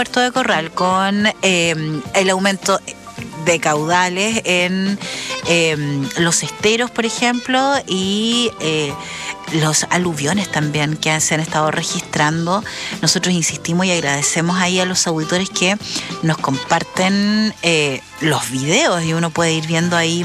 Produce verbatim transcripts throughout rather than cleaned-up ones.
Puerto de Corral con eh, el aumento de caudales en eh, los esteros, por ejemplo, y eh, los aluviones también que se han estado registrando. Nosotros insistimos y agradecemos ahí a los auditores que nos comparten eh, los videos, y uno puede ir viendo ahí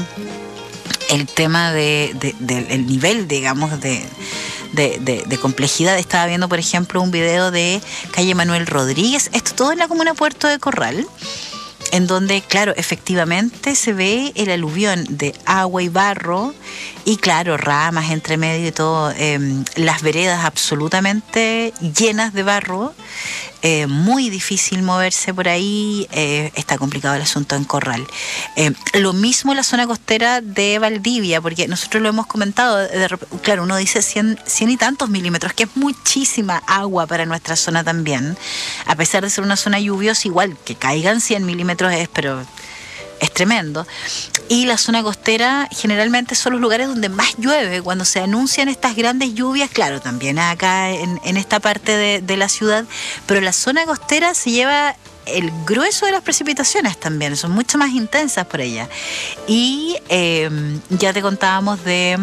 el tema de, de, de, del nivel, digamos, de, de, de, de complejidad. Estaba viendo, por ejemplo, un video de calle Manuel Rodríguez, esto todo en la comuna Puerto de Corral, en donde, claro, efectivamente se ve el aluvión de agua y barro, y claro, ramas entre medio y todo, eh, las veredas absolutamente llenas de barro, eh, muy difícil moverse por ahí, eh, está complicado el asunto en Corral. Eh, lo mismo en la zona costera de Valdivia, porque nosotros lo hemos comentado, de, claro, uno dice cien, cien y tantos milímetros, que es muchísima agua para nuestra zona también, a pesar de ser una zona lluviosa, igual que caigan cien milímetros es, pero es tremendo. Y la zona costera generalmente son los lugares donde más llueve. Cuando se anuncian estas grandes lluvias, claro, también acá en, en esta parte de, de la ciudad, pero la zona costera se lleva el grueso de las precipitaciones también, son mucho más intensas por ella. Y eh, ya te contábamos de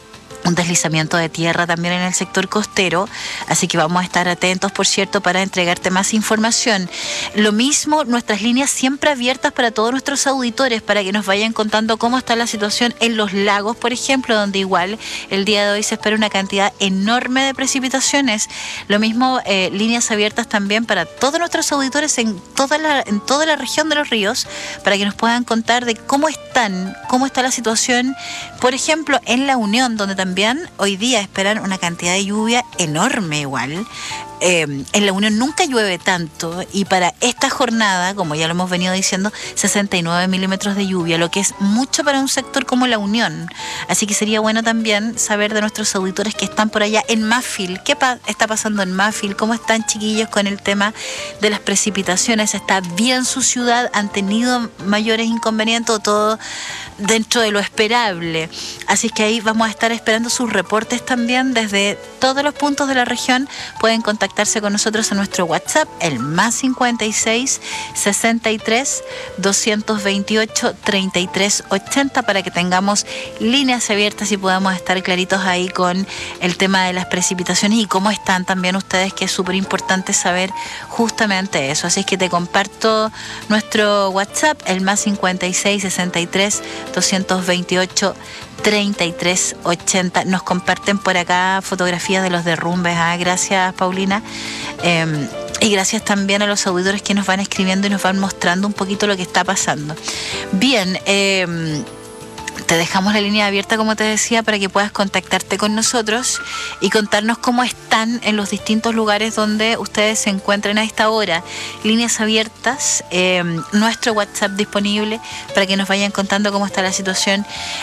un deslizamiento de tierra también en el sector costero, así que vamos a estar atentos, por cierto, para entregarte más información. Lo mismo, nuestras líneas siempre abiertas para todos nuestros auditores, para que nos vayan contando cómo está la situación en los lagos, por ejemplo, donde igual el día de hoy se espera una cantidad enorme de precipitaciones. Lo mismo, eh, líneas abiertas también para todos nuestros auditores en toda la, en toda la región de los ríos, para que nos puedan contar de cómo están, cómo está la situación, por ejemplo, en La Unión, donde también También hoy día esperan una cantidad de lluvia enorme igual. Eh, en La Unión nunca llueve tanto, y para esta jornada, como ya lo hemos venido diciendo, sesenta y nueve milímetros de lluvia, lo que es mucho para un sector como La Unión. Así que sería bueno también saber de nuestros auditores que están por allá en Mafil. ¿Qué pa- está pasando en Mafil? ¿Cómo están, chiquillos, con el tema de las precipitaciones? ¿Está bien su ciudad? ¿Han tenido mayores inconvenientes o todo dentro de lo esperable? Así que ahí vamos a estar esperando sus reportes también desde todos los puntos de la región. Pueden contactarse con nosotros a nuestro WhatsApp, el más cincuenta y seis, sesenta y tres, doscientos veintiocho, treinta y tres ochenta, para que tengamos líneas abiertas y podamos estar claritos ahí con el tema de las precipitaciones y cómo están también ustedes, que es súper importante saber justamente eso. Así es que te comparto nuestro WhatsApp, el más cincuenta y seis, sesenta y tres, doscientos veintiocho, treinta y tres ochenta. Nos comparten por acá fotografías de los derrumbes. ¿Ah? Gracias, Paulina. Eh, y gracias también a los auditores que nos van escribiendo y nos van mostrando un poquito lo que está pasando. Bien, eh, te dejamos la línea abierta, como te decía, para que puedas contactarte con nosotros y contarnos cómo están en los distintos lugares donde ustedes se encuentran a esta hora. Líneas abiertas, eh, nuestro WhatsApp disponible para que nos vayan contando cómo está la situación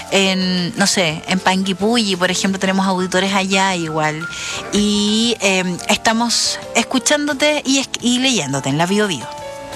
en, no sé, en Panguipulli, por ejemplo, tenemos auditores allá igual. Y eh, estamos escuchándote y, y leyéndote en la Bio Bio.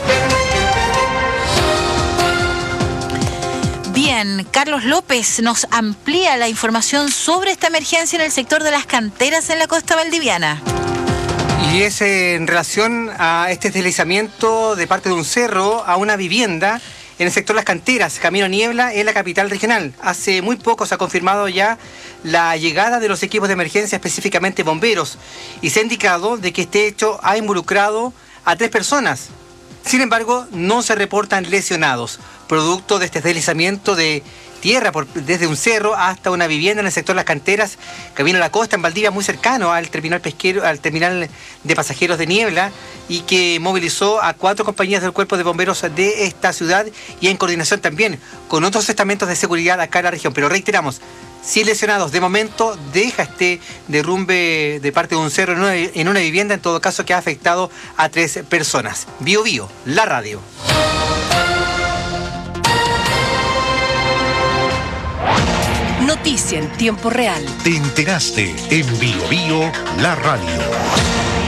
Bien, Carlos López nos amplía la información sobre esta emergencia en el sector de las canteras en la costa valdiviana. Y es en relación a este deslizamiento de parte de un cerro a una vivienda en el sector Las Canteras, Camino Niebla, en la capital regional. Hace muy poco se ha confirmado ya la llegada de los equipos de emergencia, específicamente bomberos, y se ha indicado de que este hecho ha involucrado a tres personas. Sin embargo, no se reportan lesionados, producto de este deslizamiento de tierra por, desde un cerro hasta una vivienda en el sector Las Canteras, camino a la costa en Valdivia, muy cercano al terminal pesquero, al terminal de pasajeros de Niebla, y que movilizó a cuatro compañías del Cuerpo de Bomberos de esta ciudad y en coordinación también con otros estamentos de seguridad acá en la región. Pero reiteramos, sin lesionados. De momento deja este derrumbe de parte de un cerro en una, en una vivienda, en todo caso que ha afectado a tres personas. Bio Bio, la radio. Noticia en tiempo real. Te enteraste en Bio Bio, la radio.